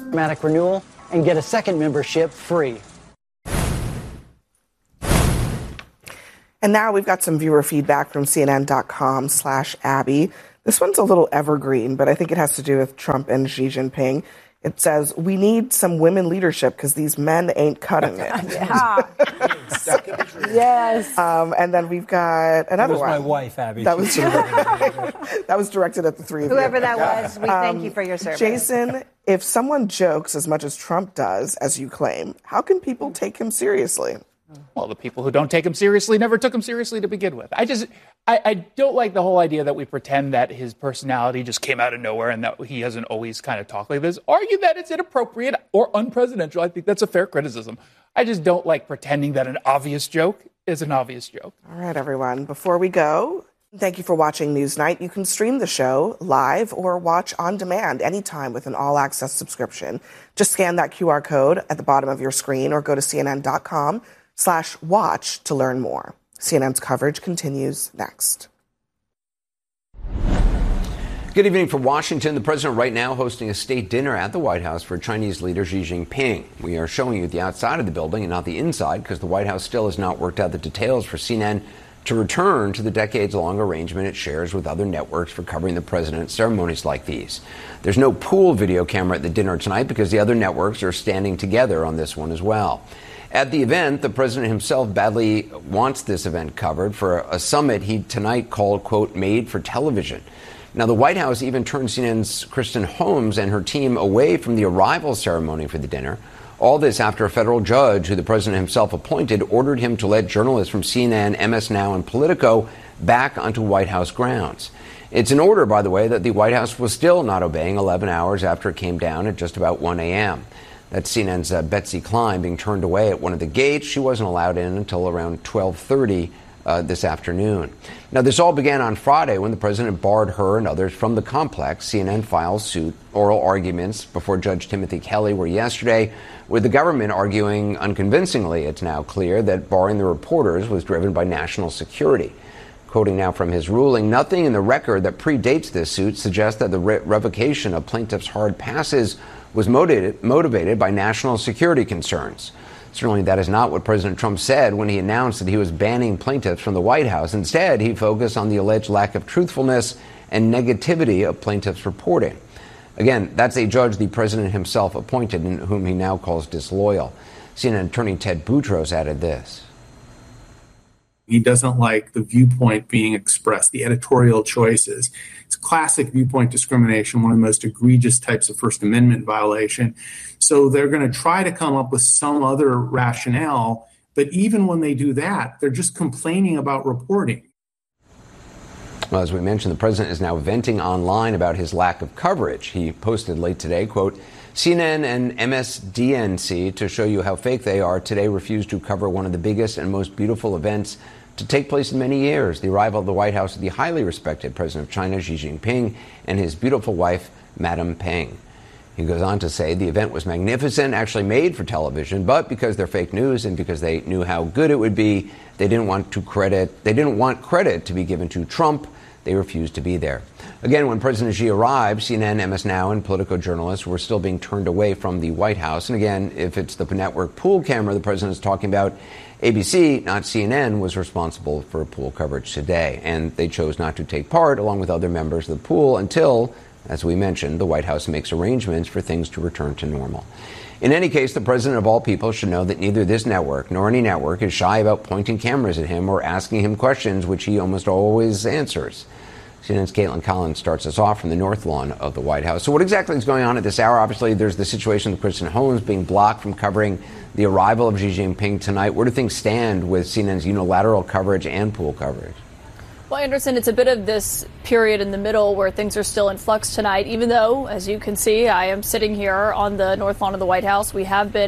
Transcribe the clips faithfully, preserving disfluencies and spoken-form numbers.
automatic renewal and get a second membership free. And now we've got some viewer feedback from cnn.com slash Abby. This one's a little evergreen, but I think it has to do with Trump and Xi Jinping. It says, we need some women leadership because these men ain't cutting it. Yeah. Yes. Um, and then we've got another that was one. my wife, Abby. That was, that was directed at the three of Whoever you. that was, we thank Um, you for your service. Jason, if someone jokes as much as Trump does, as you claim, how can people take him seriously? Well, the people who don't take him seriously never took him seriously to begin with. I just, I, I don't like the whole idea that we pretend that his personality just came out of nowhere and that he hasn't always kind of talked like this. Argue that it's inappropriate or unpresidential. I think that's a fair criticism. I just don't like pretending that an obvious joke is an obvious joke. All right, everyone. Before we go, thank you for watching Newsnight. You can stream the show live or watch on demand anytime with an all-access subscription. Just scan that Q R code at the bottom of your screen or go to cnn.com slash watch to learn more. C N N's coverage continues next. Good evening from Washington. The president right now hosting a state dinner at the White House for Chinese leader Xi Jinping. We are showing you the outside of the building and not the inside because the White House still has not worked out the details for C N N to return to the decades-long arrangement it shares with other networks for covering the president's ceremonies like these. There's no pool video camera at the dinner tonight because the other networks are standing together on this one as well. At the event, the president himself badly wants this event covered for a summit he tonight called, quote, made for television. Now, the White House even turned C N N's Kristen Holmes and her team away from the arrival ceremony for the dinner. All this after a federal judge, who the president himself appointed, ordered him to let journalists from C N N, M S Now, and Politico back onto White House grounds. It's an order, by the way, that the White House was still not obeying eleven hours after it came down at just about one a.m. That's C N N's uh, Betsy Klein being turned away at one of the gates. She wasn't allowed in until around twelve thirty uh, this afternoon. Now, this all began on Friday when the president barred her and others from the complex. C N N filed suit. Oral arguments before Judge Timothy Kelly were yesterday, with the government arguing unconvincingly, it's now clear, that barring the reporters was driven by national security. Quoting now from his ruling, nothing in the record that predates this suit suggests that the re- revocation of plaintiffs' hard passes was motivated, motivated by national security concerns. Certainly that is not what President Trump said when he announced that he was banning plaintiffs from the White House. Instead, he focused on the alleged lack of truthfulness and negativity of plaintiffs' reporting. Again, that's a judge the president himself appointed and whom he now calls disloyal. C N N attorney Ted Boutros added this. He doesn't like the viewpoint being expressed, the editorial choices. It's classic viewpoint discrimination, one of the most egregious types of First Amendment violation. So they're going to try to come up with some other rationale. But even when they do that, they're just complaining about reporting. Well, as we mentioned, the president is now venting online about his lack of coverage. He posted late today, quote, C N N and M S D N C, to show you how fake they are, today refused to cover one of the biggest and most beautiful events to take place in many years, the arrival of the White House of the highly respected president of China, Xi Jinping, and his beautiful wife, Madam Peng. He goes on to say the event was magnificent, actually made for television, but because they're fake news and because they knew how good it would be, they didn't want to credit, they didn't want credit to be given to Trump. They refused to be there. Again, when President Xi arrived, C N N, M S Now, and Politico journalists were still being turned away from the White House. And again, if it's the network pool camera the president is talking about, A B C, not C N N, was responsible for pool coverage today. And they chose not to take part, along with other members of the pool, until, as we mentioned, the White House makes arrangements for things to return to normal. In any case, the president of all people should know that neither this network nor any network is shy about pointing cameras at him or asking him questions, which he almost always answers. C N N's Caitlin Collins starts us off from the North Lawn of the White House. So what exactly is going on at this hour? Obviously, there's the situation with Kristen Holmes being blocked from covering the arrival of Xi Jinping tonight. Where do things stand with C N N's unilateral coverage and pool coverage? Well, Anderson, it's a bit of this period in the middle where things are still in flux tonight, even though, as you can see, I am sitting here on the North Lawn of the White House. We have been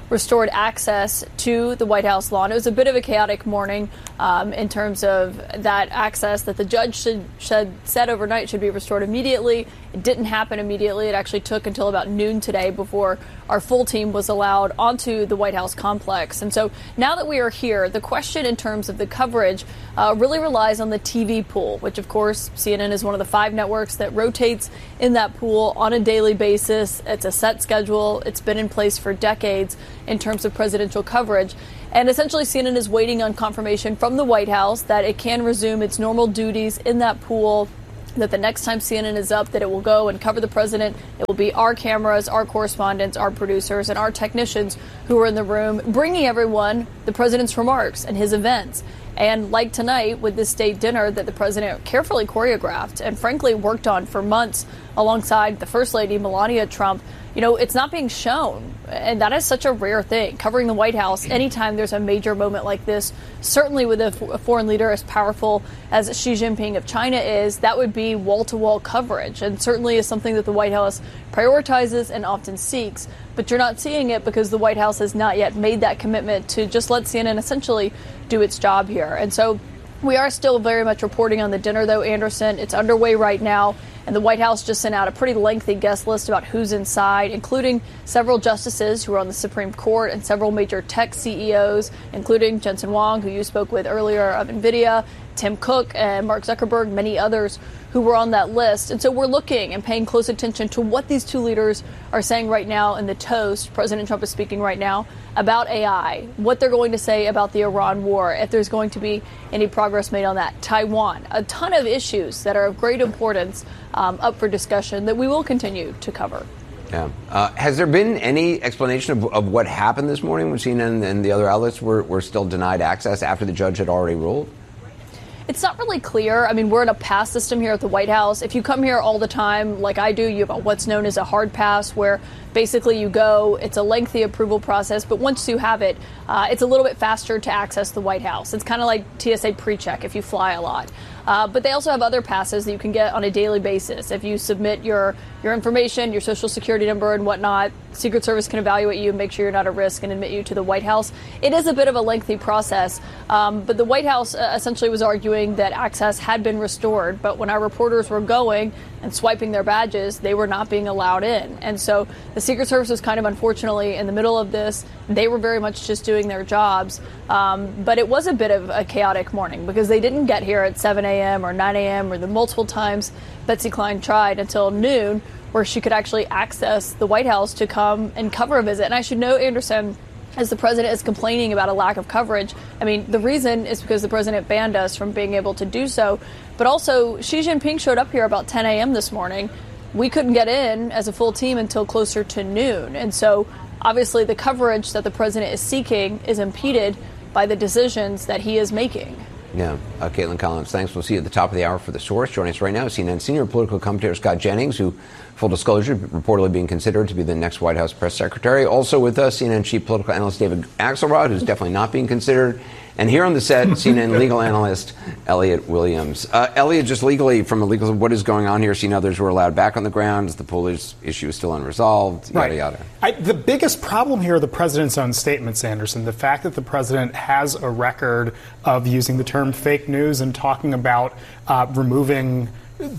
restored access to the White House lawn. It was a bit of a chaotic morning um, in terms of that access that the judge should, should said overnight should be restored immediately. It didn't happen immediately. It actually took until about noon today before our full team was allowed onto the White House complex. And so now that we are here, the question in terms of the coverage uh, really relies on the T V pool, which of course C N N is one of the five networks that rotates in that pool on a daily basis. It's a set schedule. It's been in place for decades in terms of presidential coverage. And essentially, C N N is waiting on confirmation from the White House that it can resume its normal duties in that pool, that the next time C N N is up, that it will go and cover the president. It will be our cameras, our correspondents, our producers, and our technicians who are in the room, bringing everyone the president's remarks and his events. And like tonight with this state dinner that the president carefully choreographed and frankly worked on for months alongside the First Lady, Melania Trump, you know, it's not being shown. And that is such a rare thing. Covering the White House anytime there's a major moment like this, certainly with a, f- a foreign leader as powerful as Xi Jinping of China is, that would be wall-to-wall coverage, and certainly is something that the White House prioritizes and often seeks. But you're not seeing it because the White House has not yet made that commitment to just let C N N essentially do its job here. And so we are still very much reporting on the dinner, though, Anderson. It's underway right now. And the White House just sent out a pretty lengthy guest list about who's inside, including several justices who are on the Supreme Court and several major tech C E Os, including Jensen Huang, who you spoke with earlier of NVIDIA, Tim Cook and Mark Zuckerberg, many others who were on that list. And so we're looking and paying close attention to what these two leaders are saying right now in the toast. President Trump is speaking right now about A I, what they're going to say about the Iran war, if there's going to be any progress made on that. Taiwan, a ton of issues that are of great importance um, up for discussion that we will continue to cover. Yeah. Uh, has there been any explanation of, of what happened this morning when C N N and the other outlets were, were still denied access after the judge had already ruled? It's not really clear. I mean, we're in a pass system here at the White House. If you come here all the time, like I do, you have what's known as a hard pass, where basically you go, it's a lengthy approval process, but once you have it, uh, it's a little bit faster to access the White House. It's kind of like T S A pre-check if you fly a lot. Uh, but they also have other passes that you can get on a daily basis. If you submit your, your information, your social security number and whatnot, Secret Service can evaluate you and make sure you're not at risk and admit you to the White House. It is a bit of a lengthy process, um, but the White House uh, essentially was arguing that access had been restored. But when our reporters were going and swiping their badges, they were not being allowed in. And so the Secret Service was kind of unfortunately in the middle of this. They were very much just doing their jobs. Um, but it was a bit of a chaotic morning because they didn't get here at seven a.m. or nine a.m. or the multiple times Betsy Klein tried until noon, where she could actually access the White House to come and cover a visit. And I should note, Anderson, as the president is complaining about a lack of coverage, I mean, the reason is because the president banned us from being able to do so. But also, Xi Jinping showed up here about ten a.m. this morning. We couldn't get in as a full team until closer to noon. And so, obviously, the coverage that the president is seeking is impeded by the decisions that he is making. Yeah. Uh, Caitlin Collins, thanks. We'll see you at the top of the hour for The Source. Joining us right now is C N N senior political commentator Scott Jennings, who, full disclosure, reportedly being considered to be the next White House press secretary. Also with us, C N N chief political analyst David Axelrod, who's definitely not being considered. And here on the set, C N N legal analyst Elliot Williams. Uh, Elliot, just legally, from a legal, what is going on here? Seeing others were allowed back on the ground. The police issue is still unresolved. Yada, right. yada. I, the biggest problem here are the president's own statements, Anderson. The fact that the president has a record of using the term fake news and talking about uh, removing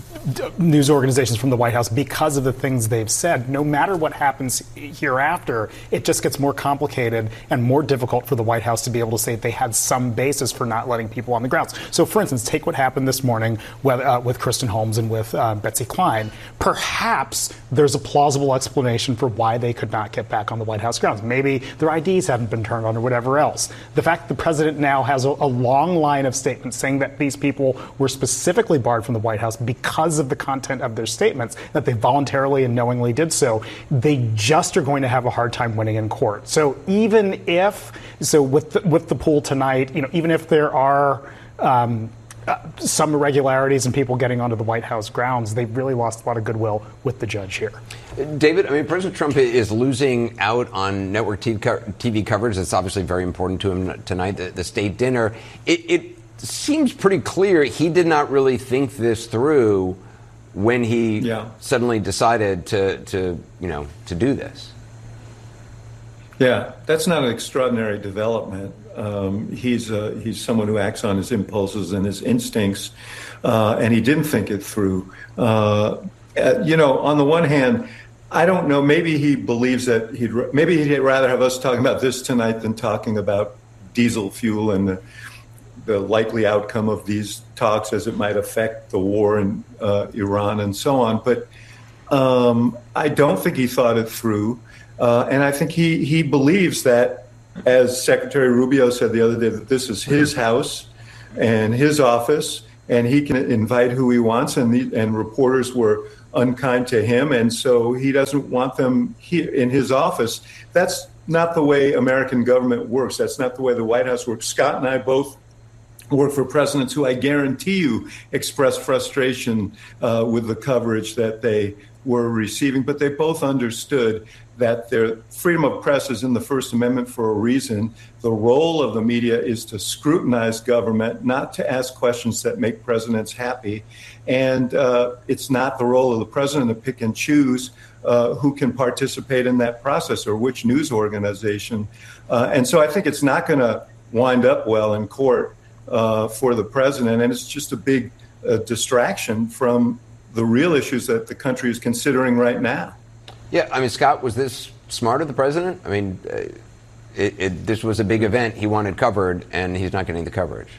news organizations from the White House because of the things they've said. No matter what happens hereafter, it just gets more complicated and more difficult for the White House to be able to say they had some basis for not letting people on the grounds. So, for instance, take what happened this morning with, uh, with Kristen Holmes and with uh, Betsy Klein. Perhaps there's a plausible explanation for why they could not get back on the White House grounds. Maybe their I Ds haven't been turned on or whatever else. The fact that the president now has a, a long line of statements saying that these people were specifically barred from the White House because of the content of their statements, that they voluntarily and knowingly did so, they just are going to have a hard time winning in court. So even if, so with the, with the pool tonight, you know, even if there are um, uh, some irregularities and people getting onto the White House grounds, they've really lost a lot of goodwill with the judge here. David, I mean, President Trump is losing out on network T V coverage. That's obviously very important to him tonight, the, the state dinner. It, it seems pretty clear he did not really think this through when he yeah. suddenly decided to, to, you know, to do this. Yeah, that's not an extraordinary development. Um, he's uh, he's someone who acts on his impulses and his instincts, uh, and he didn't think it through. Uh, you know, on the one hand, I don't know. Maybe he believes that he'd maybe he'd rather have us talking about this tonight than talking about diesel fuel and the, the likely outcome of these talks as it might affect the war in uh, Iran and so on. But um, I don't think he thought it through. Uh, and I think he, he believes that, as Secretary Rubio said the other day, that this is his house and his office, and he can invite who he wants, and the, and reporters were unkind to him, and so he doesn't want them here in his office. That's not the way American government works. That's not the way the White House works. Scott and I both work for presidents who I guarantee you express frustration uh, with the coverage that they were receiving, but they both understood that their freedom of press is in the First Amendment for a reason. The role of the media is to scrutinize government, not to ask questions that make presidents happy. And uh, it's not the role of the president to pick and choose uh, who can participate in that process or which news organization. Uh, and so I think it's not going to wind up well in court uh, for the president. And it's just a big uh, distraction from the real issues that the country is considering right now. Yeah, I mean, Scott, was this smart of the president? I mean, uh, it, it, this was a big event he wanted covered, and he's not getting the coverage.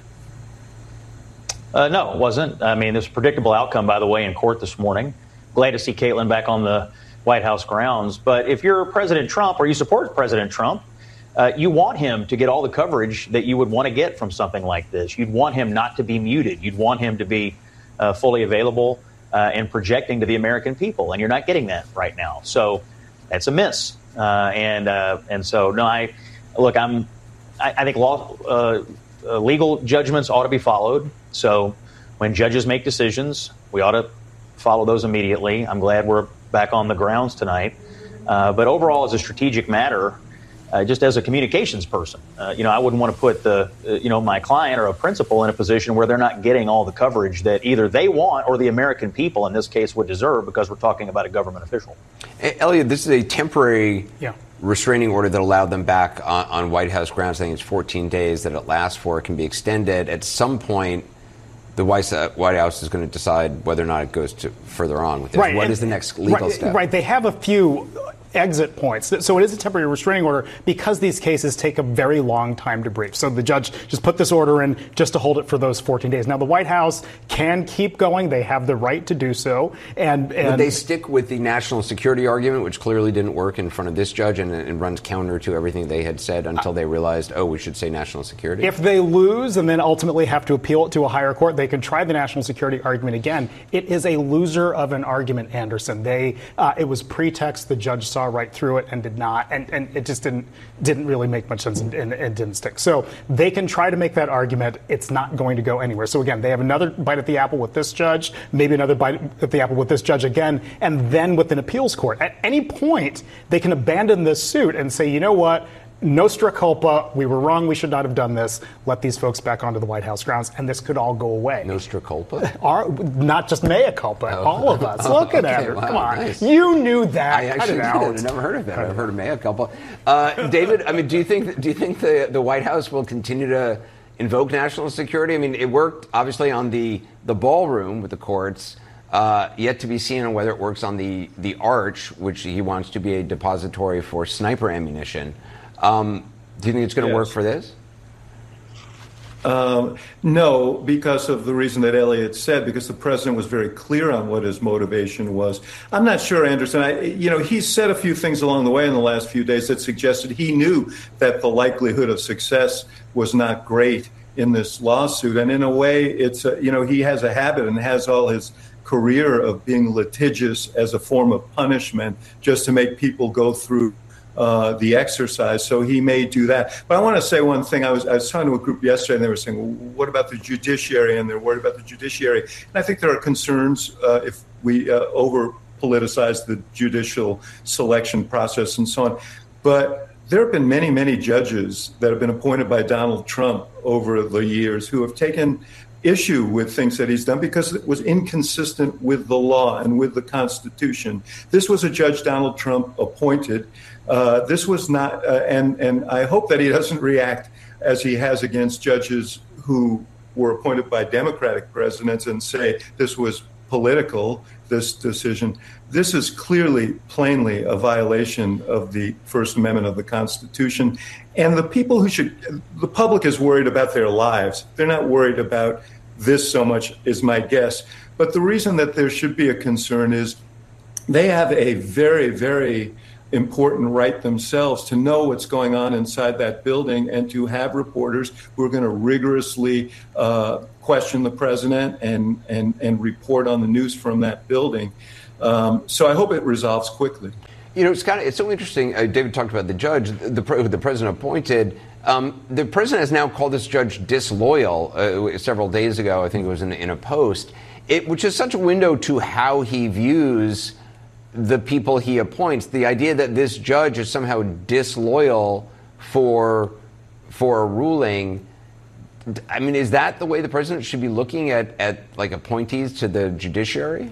Uh, no, it wasn't. I mean, there's a predictable outcome, by the way, in court this morning. Glad to see Caitlin back on the White House grounds. But if you're President Trump or you support President Trump, uh, you want him to get all the coverage that you would want to get from something like this. You'd want him not to be muted. You'd want him to be uh, fully available Uh, and projecting to the American people, and you're not getting that right now. So that's a miss. Uh, and uh, and so no, I look. I'm. I, I think law, uh, uh, legal judgments ought to be followed. So when judges make decisions, we ought to follow those immediately. I'm glad we're back on the grounds tonight. Uh, but overall, as a strategic matter, uh, just as a communications person, uh, you know, I wouldn't want to put the, uh, you know, my client or a principal in a position where they're not getting all the coverage that either they want or the American people in this case would deserve, because we're talking about a government official. Hey, Elliot, this is a temporary yeah. restraining order that allowed them back on, on White House grounds. I think it's fourteen days that it lasts for. It can be extended. At some point, the White House is going to decide whether or not it goes to further on with this. Right. What and, is the next legal right, step? Right. They have a few exit points. So it is a temporary restraining order because these cases take a very long time to brief. So the judge just put this order in just to hold it for those fourteen days. Now, the White House can keep going. They have the right to do so. And, and Would they stick with the national security argument, which clearly didn't work in front of this judge and, and runs counter to everything they had said until they realized, oh, we should say national security? If they lose and then ultimately have to appeal it to a higher court, they can try the national security argument again. It is a loser of an argument, Anderson. They uh, it was pretext. The judge saw right through it and did not, and, and it just didn't didn't really make much sense and, and, and didn't stick. So they can try to make that argument. It's not going to go anywhere. So again, they have another bite at the apple with this judge, maybe another bite at the apple with this judge again, and then with an appeals court. At any point, they can abandon this suit and say, you know what? Nostra culpa, we were wrong, we should not have done this, let these folks back onto the White House grounds, and this could all go away. Nostra culpa? Our, not just mea culpa, oh. all of us. Look okay, at it. Wow, Come on. Nice. You knew that. I actually Cut it out. did. I've never heard of that. I've heard of mea culpa. Uh, David, I mean, do you think do you think the, the White House will continue to invoke national security? I mean, it worked, obviously, on the, the ballroom with the courts. Uh, yet to be seen on whether it works on the, the arch, which he wants to be a depository for sniper ammunition. Um, Do you think it's going to yes. work for this? Um, no, because of the reason that Elliot said, because the president was very clear on what his motivation was. I'm not sure, Anderson. I, you know, he said a few things along the way in the last few days that suggested he knew that the likelihood of success was not great in this lawsuit. And in a way, it's, a, you know, he has a habit and has all his career of being litigious as a form of punishment just to make people go through Uh, the exercise, so he may do that. But I want to say one thing. I was I was talking to a group yesterday, and they were saying, well, "What about the judiciary?" And they're worried about the judiciary. And I think there are concerns uh, if we uh, over politicize the judicial selection process and so on. But there have been many, many judges that have been appointed by Donald Trump over the years who have taken issue with things that he's done because it was inconsistent with the law and with the Constitution. This was a Judge Donald Trump appointed. Uh, this was not, uh, and and I hope that he doesn't react as he has against judges who were appointed by Democratic presidents and say this was political, this decision. This is clearly, plainly a violation of the First Amendment of the Constitution. And the people who should, the public is worried about their lives. They're not worried about this so much, is my guess. But the reason that there should be a concern is they have a very, very important right themselves to know what's going on inside that building and to have reporters who are going to rigorously uh, question the president and, and, and report on the news from that building. Um, so I hope it resolves quickly. You know, Scott, it's so interesting. Uh, David talked about the judge, the, the president appointed. Um, the president has now called this judge disloyal uh, several days ago. I think it was in, in a post, it, which is such a window to how he views the people he appoints. The idea that this judge is somehow disloyal for for a ruling. I mean, is that the way the president should be looking at, at like appointees to the judiciary?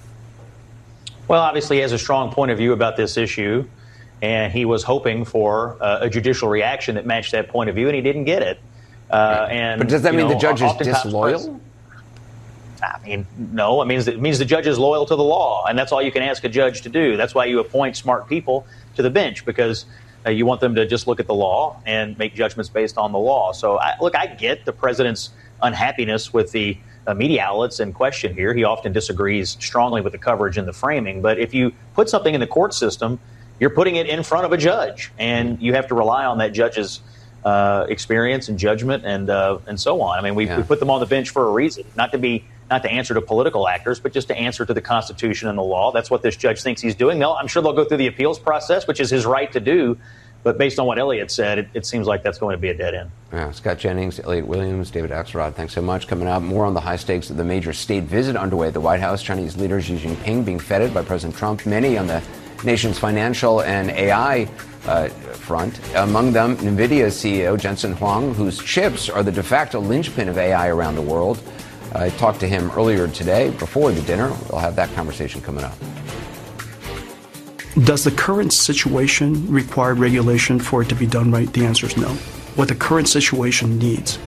Well, obviously, he has a strong point of view about this issue, and he was hoping for uh, a judicial reaction that matched that point of view, and he didn't get it. Uh, and but does that mean know, the judge is disloyal? I mean, no. It means it means the judge is loyal to the law, and that's all you can ask a judge to do. That's why you appoint smart people to the bench, because uh, you want them to just look at the law and make judgments based on the law. So, I, look, I get the president's unhappiness with the uh, media outlets in question here. He often disagrees strongly with the coverage and the framing. But if you put something in the court system, you're putting it in front of a judge, and you have to rely on that judge's uh, experience and judgment and uh, and so on. I mean, we, yeah. we put them on the bench for a reason, not to be not to answer to political actors, but just to answer to the Constitution and the law. That's what this judge thinks he's doing. They'll, I'm sure they'll go through the appeals process, which is his right to do. But based on what Elliot said, it, it seems like that's going to be a dead end. Yeah, Scott Jennings, Elliot Williams, David Axelrod, thanks so much. Coming up, more on the high stakes of the major state visit underway at the White House. Chinese leader Xi Jinping being feted by President Trump. Many on the nation's financial and A I uh, front. Among them, NVIDIA C E O Jensen Huang, whose chips are the de facto linchpin of A I around the world. I talked to him earlier today before the dinner. We'll have that conversation coming up. Does the current situation require regulation for it to be done right? The answer is no. What the current situation needs